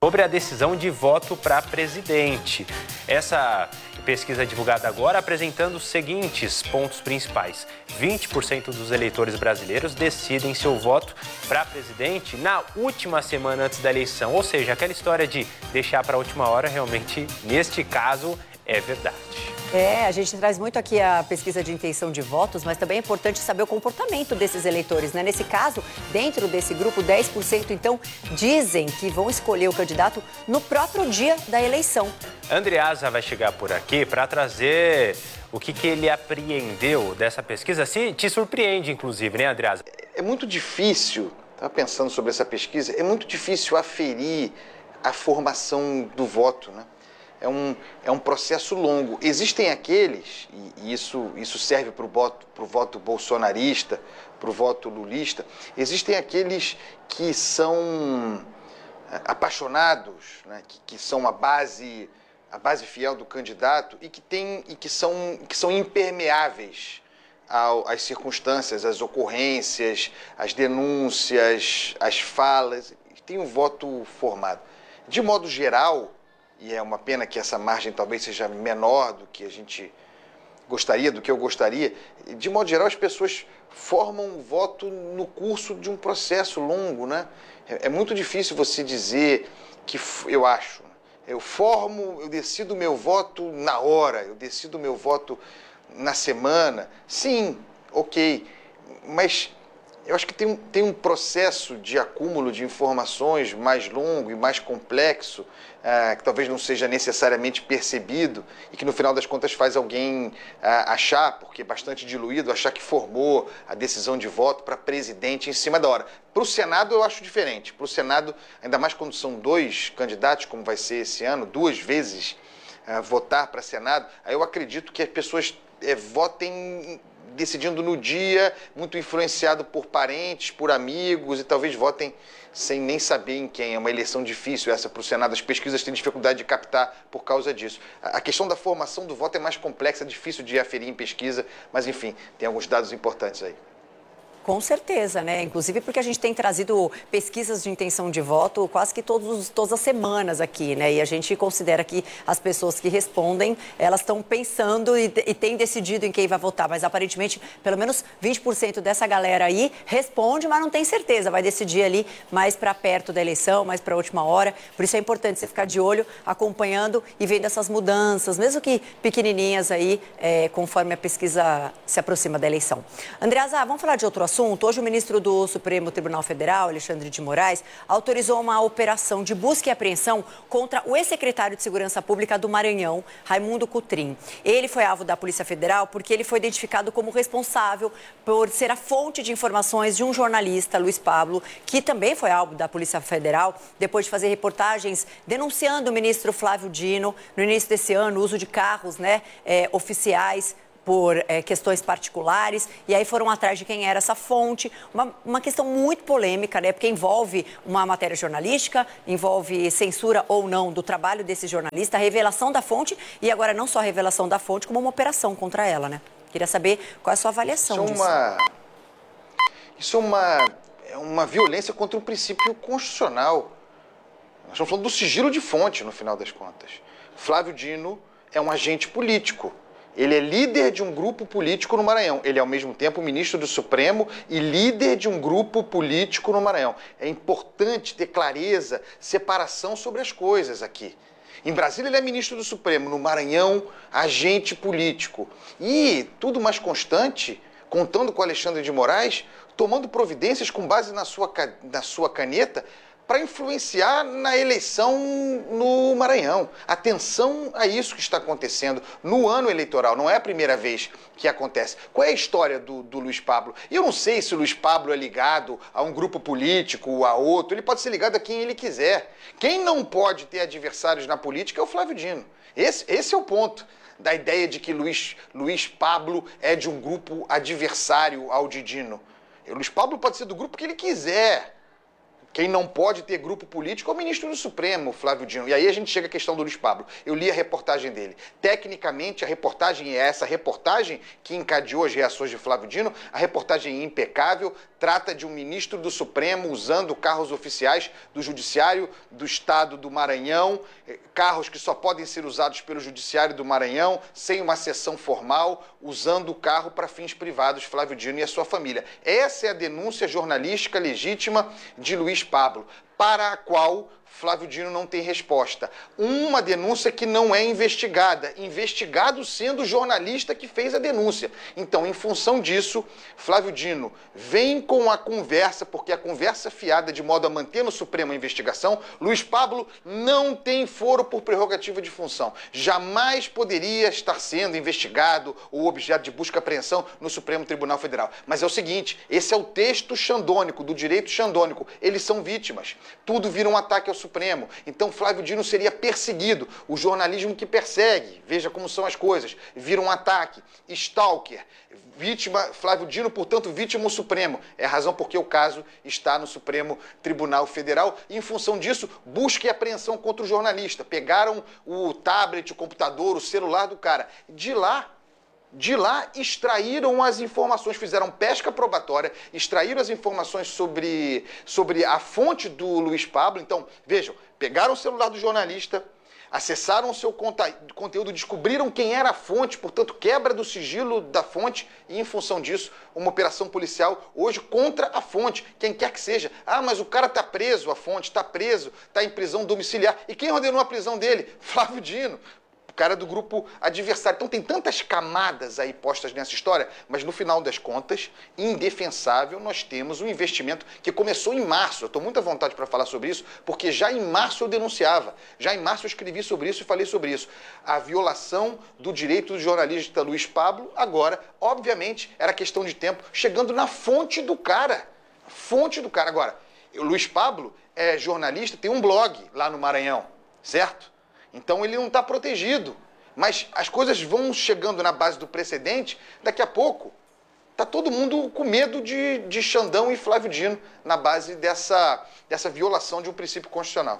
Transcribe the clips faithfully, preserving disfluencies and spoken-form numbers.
Sobre a decisão de voto para presidente. Essa pesquisa divulgada agora apresentando os seguintes pontos principais. vinte por cento dos eleitores brasileiros decidem seu voto para presidente na última semana antes da eleição. Ou seja, aquela história de deixar para a última hora, realmente, neste caso, é verdade. É, a gente traz muito aqui a pesquisa de intenção de votos, mas também é importante saber o comportamento desses eleitores, né? Nesse caso, dentro desse grupo, dez por cento, então, dizem que vão escolher o candidato no próprio dia da eleição. Andreasa vai chegar por aqui para trazer o que, que ele apreendeu dessa pesquisa. Se te surpreende, inclusive, né, Andreasa? É muito difícil, estava pensando sobre essa pesquisa, é muito difícil aferir a formação do voto, né? É um, é um processo longo. Existem aqueles, e isso, isso serve para o voto, para o voto bolsonarista, para o voto lulista, existem aqueles que são apaixonados, né, que, que são a base, a base fiel do candidato e que, tem, e que, são, que são impermeáveis ao, às circunstâncias, às ocorrências, às denúncias, às falas, tem um voto formado. De modo geral, e é uma pena que essa margem talvez seja menor do que a gente gostaria, do que eu gostaria, de modo geral as pessoas formam um voto no curso de um processo longo, né? É muito difícil você dizer que, eu acho, eu formo, eu decido o meu voto na hora, eu decido o meu voto na semana. Sim, ok, mas eu acho que tem um, tem um processo de acúmulo de informações mais longo e mais complexo, ah, que talvez não seja necessariamente percebido e que no final das contas faz alguém ah, achar, porque é bastante diluído, achar que formou a decisão de voto para presidente em cima da hora. Para o Senado eu acho diferente. Para o Senado, ainda mais quando são dois candidatos, como vai ser esse ano, duas vezes ah, votar para Senado, aí eu acredito que as pessoas eh, votem decidindo no dia, muito influenciado por parentes, por amigos, e talvez votem sem nem saber em quem. É uma eleição difícil essa para o Senado. As pesquisas têm dificuldade de captar por causa disso. A questão da formação do voto é mais complexa, é difícil de aferir em pesquisa, mas enfim, tem alguns dados importantes aí. Com certeza, né? Inclusive porque a gente tem trazido pesquisas de intenção de voto quase que todos, todas as semanas aqui, né? E a gente considera que as pessoas que respondem, elas estão pensando e, e têm decidido em quem vai votar. Mas aparentemente, pelo menos vinte por cento dessa galera aí responde, mas não tem certeza. Vai decidir ali mais para perto da eleição, mais para a última hora. Por isso é importante você ficar de olho, acompanhando e vendo essas mudanças, mesmo que pequenininhas aí, é, conforme a pesquisa se aproxima da eleição. Andreasa, vamos falar de outro assunto? Hoje o ministro do Supremo Tribunal Federal, Alexandre de Moraes, autorizou uma operação de busca e apreensão contra o ex-secretário de Segurança Pública do Maranhão, Raimundo Cotrim. Ele foi alvo da Polícia Federal porque ele foi identificado como responsável por ser a fonte de informações de um jornalista, Luiz Pablo, que também foi alvo da Polícia Federal, depois de fazer reportagens denunciando o ministro Flávio Dino, no início desse ano, o uso de carros, né, é, oficiais, por é, questões particulares, e aí foram atrás de quem era essa fonte, uma, uma questão muito polêmica, né, porque envolve uma matéria jornalística, envolve censura ou não do trabalho desse jornalista, a revelação da fonte, e agora não só a revelação da fonte, como uma operação contra ela, né? Queria saber qual é a sua avaliação isso disso. É uma... Isso é uma... é uma violência contra um princípio constitucional. Nós estamos falando do sigilo de fonte, no final das contas. Flávio Dino é um agente político. Ele é líder de um grupo político no Maranhão. Ele é, ao mesmo tempo, ministro do Supremo e líder de um grupo político no Maranhão. É importante ter clareza, separação sobre as coisas aqui. Em Brasília, ele é ministro do Supremo. No Maranhão, agente político. E, tudo mais constante, contando com Alexandre de Moraes, tomando providências com base na sua, na sua caneta, para influenciar na eleição no Maranhão. Atenção a isso que está acontecendo no ano eleitoral. Não é a primeira vez que acontece. Qual é a história do, do Luiz Pablo? E eu não sei se o Luiz Pablo é ligado a um grupo político ou a outro. Ele pode ser ligado a quem ele quiser. Quem não pode ter adversários na política é o Flávio Dino. Esse, esse é o ponto da ideia de que Luiz, Luiz Pablo é de um grupo adversário ao de Dino. O Luiz Pablo pode ser do grupo que ele quiser. Quem não pode ter grupo político é o ministro do Supremo, Flávio Dino. E aí a gente chega à questão do Luiz Pablo. Eu li a reportagem dele. Tecnicamente, a reportagem é essa reportagem que encadeou as reações de Flávio Dino. A reportagem é impecável, trata de um ministro do Supremo usando carros oficiais do Judiciário do Estado do Maranhão, carros que só podem ser usados pelo Judiciário do Maranhão, sem uma sessão formal, usando o carro para fins privados, Flávio Dino e a sua família. Essa é a denúncia jornalística legítima de Luiz Pablo, para a qual Flávio Dino não tem resposta. Uma denúncia que não é investigada, investigado sendo o jornalista que fez a denúncia. Então, em função disso, Flávio Dino vem com a conversa, porque a conversa fiada de modo a manter no Supremo a investigação. Luiz Pablo não tem foro por prerrogativa de função. Jamais poderia estar sendo investigado ou objeto de busca e apreensão no Supremo Tribunal Federal. Mas é o seguinte, esse é o texto xandônico, do direito xandônico. Eles são vítimas. Tudo vira um ataque ao Supremo. Então Flávio Dino seria perseguido. O jornalismo que persegue, veja como são as coisas, vira um ataque. Stalker, vítima, Flávio Dino, portanto, vítima Supremo. É a razão porque o caso está no Supremo Tribunal Federal. E, em função disso, busca e apreensão contra o jornalista. Pegaram o tablet, o computador, o celular do cara. De lá, De lá, extraíram as informações, fizeram pesca probatória, extraíram as informações sobre, sobre a fonte do Luiz Pablo. Então, vejam, pegaram o celular do jornalista, acessaram o seu conteúdo, descobriram quem era a fonte, portanto, quebra do sigilo da fonte e, em função disso, uma operação policial hoje contra a fonte, quem quer que seja. Ah, mas o cara está preso, a fonte está preso, está em prisão domiciliar. E quem ordenou a prisão dele? Flávio Dino. O cara do grupo adversário. Então tem tantas camadas aí postas nessa história, mas no final das contas, indefensável, nós temos um investimento que começou em março. Eu estou muito à vontade para falar sobre isso, porque já em março eu denunciava, já em março eu escrevi sobre isso e falei sobre isso. A violação do direito do jornalista Luiz Pablo, agora, obviamente, era questão de tempo, chegando na fonte do cara. Fonte do cara. Agora, o Luiz Pablo é jornalista, tem um blog lá no Maranhão, certo? Então ele não está protegido. Mas as coisas vão chegando na base do precedente, daqui a pouco está todo mundo com medo de, de Xandão e Flávio Dino na base dessa, dessa violação de um princípio constitucional.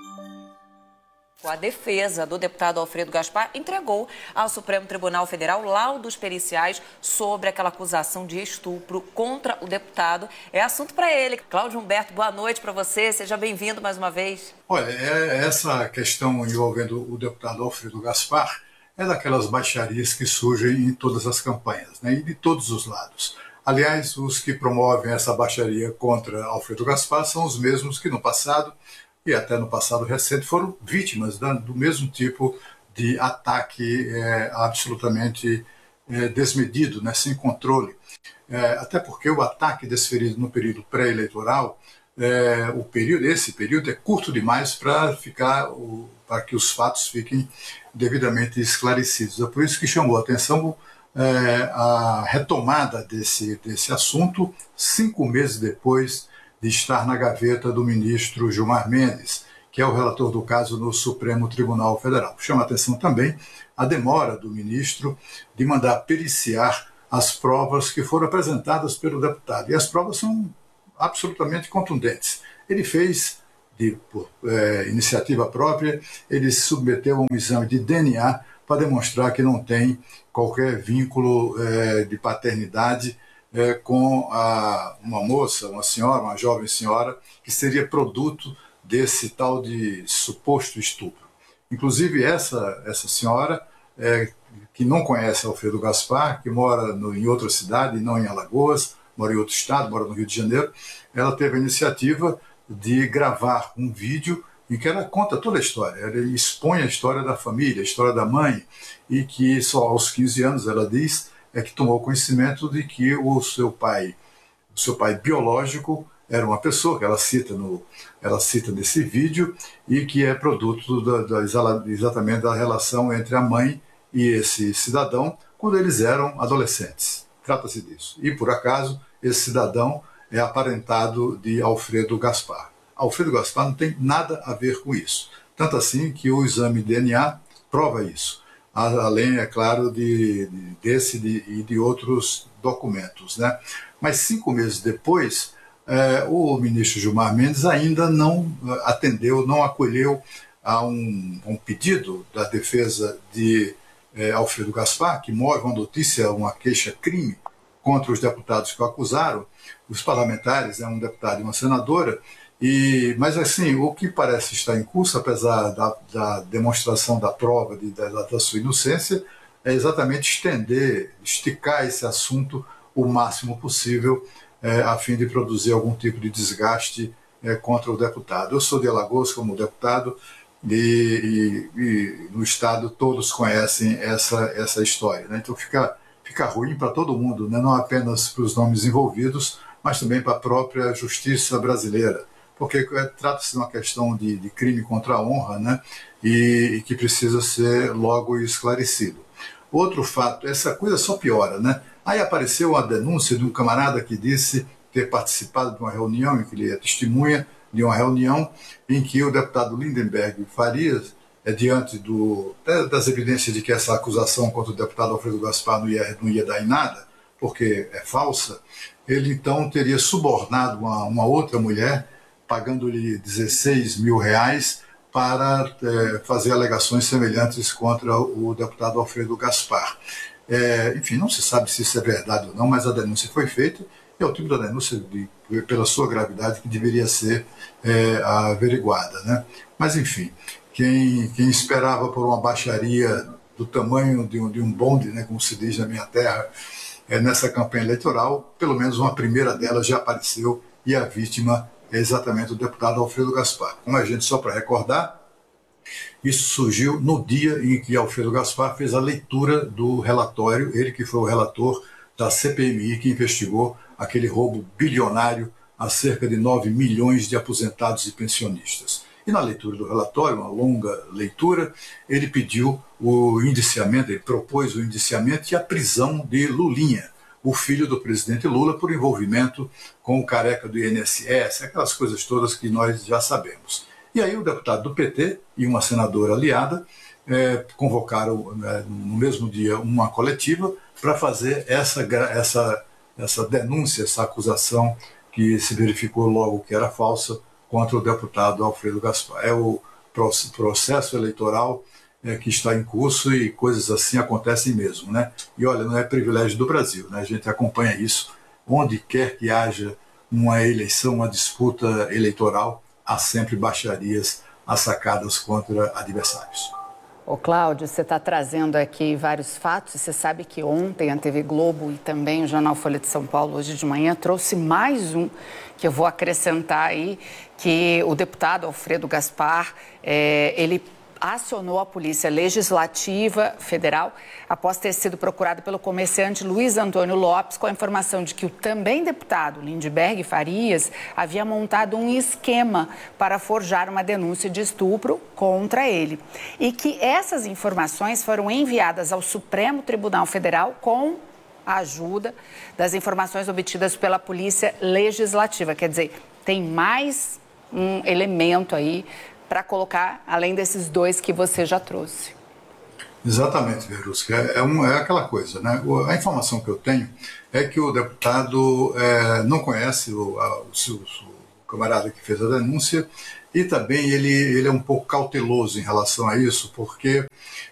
A defesa do deputado Alfredo Gaspar entregou ao Supremo Tribunal Federal laudos periciais sobre aquela acusação de estupro contra o deputado. É assunto para ele. Cláudio Humberto, boa noite para você. Seja bem-vindo mais uma vez. Olha, é, essa questão envolvendo o deputado Alfredo Gaspar é daquelas baixarias que surgem em todas as campanhas, né, e de todos os lados. Aliás, os que promovem essa baixaria contra Alfredo Gaspar são os mesmos que no passado e até no passado recente foram vítimas da, do mesmo tipo de ataque é, absolutamente é, desmedido, né, sem controle. É, até porque o ataque desferido no período pré-eleitoral, é, o período, esse período é curto demais para ficar o, para que os fatos fiquem devidamente esclarecidos. É por isso que chamou a atenção é, a retomada desse, desse assunto cinco meses depois de estar na gaveta do ministro Gilmar Mendes, que é o relator do caso no Supremo Tribunal Federal. Chama a atenção também a demora do ministro de mandar periciar as provas que foram apresentadas pelo deputado. E as provas são absolutamente contundentes. Ele fez, de, por é, iniciativa própria, ele se submeteu a um exame de D N A para demonstrar que não tem qualquer vínculo é, de paternidade É, com a, uma moça, uma senhora, uma jovem senhora, que seria produto desse tal de suposto estupro. Inclusive, essa, essa senhora, é, que não conhece Alfredo Gaspar, que mora no, em outra cidade, não em Alagoas, mora em outro estado, mora no Rio de Janeiro, ela teve a iniciativa de gravar um vídeo em que ela conta toda a história, ela expõe a história da família, a história da mãe, e que só aos quinze anos, ela diz, é que tomou conhecimento de que o seu pai, o seu pai biológico era uma pessoa que ela cita no, ela cita nesse vídeo e que é produto da, da, exatamente da relação entre a mãe e esse cidadão quando eles eram adolescentes. Trata-se disso. E por acaso esse cidadão é aparentado de Alfredo Gaspar. Alfredo Gaspar não tem nada a ver com isso. Tanto assim que o exame de D N A prova isso. Além, é claro, de, de, desse de, e de outros documentos, né? Mas cinco meses depois, eh, o ministro Gilmar Mendes ainda não atendeu, não acolheu a um, um pedido da defesa de eh, Alfredo Gaspar, que move uma notícia, uma queixa-crime contra os deputados que o acusaram, os parlamentares, né, um deputado e uma senadora, e, mas assim, o que parece estar em curso, apesar da, da demonstração da prova de, da, da sua inocência, é exatamente estender, esticar esse assunto o máximo possível, é, a fim de produzir algum tipo de desgaste é, contra o deputado. Eu sou de Alagoas como deputado e, e, e no estado todos conhecem essa, essa história, né? Então fica, fica ruim para todo mundo, né? Não apenas para os nomes envolvidos, mas também para a própria justiça brasileira, porque é, trata-se de uma questão de, de crime contra a honra, né? e, e que precisa ser logo esclarecido. Outro fato, essa coisa só piora, né? Aí apareceu a denúncia de um camarada que disse ter participado de uma reunião, em que ele é testemunha de uma reunião em que o deputado Lindenberg Farias, é, diante do, das evidências de que essa acusação contra o deputado Alfredo Gaspar não ia, não ia dar em nada, porque é falsa, ele então teria subornado uma, uma outra mulher, pagando-lhe dezesseis mil reais para é, fazer alegações semelhantes contra o deputado Alfredo Gaspar. É, enfim, não se sabe se isso é verdade ou não, mas a denúncia foi feita e é o tipo da denúncia, de, pela sua gravidade, que deveria ser é, averiguada, né? Mas, enfim, quem, quem esperava por uma baixaria do tamanho de um, de um bonde, né, como se diz na minha terra, é, nessa campanha eleitoral, pelo menos uma primeira delas já apareceu e a vítima é exatamente o deputado Alfredo Gaspar. Como a gente, só para recordar, isso surgiu no dia em que Alfredo Gaspar fez a leitura do relatório, ele que foi o relator da C P M I que investigou aquele roubo bilionário a cerca de nove milhões de aposentados e pensionistas. E na leitura do relatório, uma longa leitura, ele pediu o indiciamento, ele propôs o indiciamento e a prisão de Lulinha, o filho do presidente Lula, por envolvimento com o careca do I N S S, aquelas coisas todas que nós já sabemos. E aí o deputado do P T e uma senadora aliada é, convocaram é, no mesmo dia uma coletiva para fazer essa, essa, essa denúncia, essa acusação que se verificou logo que era falsa contra o deputado Alfredo Gaspar. É o processo eleitoral é, que está em curso e coisas assim acontecem mesmo, né? E olha, não é privilégio do Brasil, né? A gente acompanha isso onde quer que haja uma eleição, uma disputa eleitoral, há sempre baixarias assacadas contra adversários. Ô Cláudio, você está trazendo aqui vários fatos. Você sabe que ontem a T V Globo e também o jornal Folha de São Paulo, hoje de manhã, trouxe mais um que eu vou acrescentar aí, que o deputado Alfredo Gaspar, é, ele acionou a Polícia Legislativa Federal após ter sido procurado pelo comerciante Luiz Antônio Lopes com a informação de que o também deputado Lindenberg Farias havia montado um esquema para forjar uma denúncia de estupro contra ele. E que essas informações foram enviadas ao Supremo Tribunal Federal com a ajuda das informações obtidas pela Polícia Legislativa. Quer dizer, tem mais um elemento aí para colocar, além desses dois que você já trouxe. Exatamente, Verusca. É, é, um, é aquela coisa, né? O, a informação que eu tenho é que o deputado é, não conhece o, a, o, o, o camarada que fez a denúncia e também ele, ele é um pouco cauteloso em relação a isso, porque,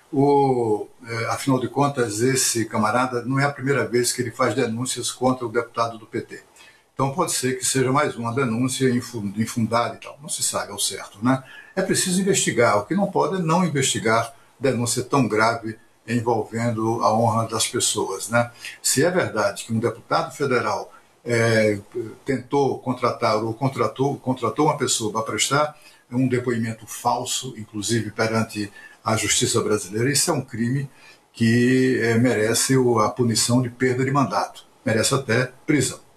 o, é, afinal de contas, esse camarada não é a primeira vez que ele faz denúncias contra o deputado do P T. Então pode ser que seja mais uma denúncia infundada e tal. Não se sabe ao certo, né? É preciso investigar. O que não pode é não investigar denúncia tão grave envolvendo a honra das pessoas, né? Se é verdade que um deputado federal é, tentou contratar ou contratou, contratou uma pessoa para prestar um depoimento falso, inclusive perante a justiça brasileira, isso é um crime que é, merece a punição de perda de mandato, merece até prisão.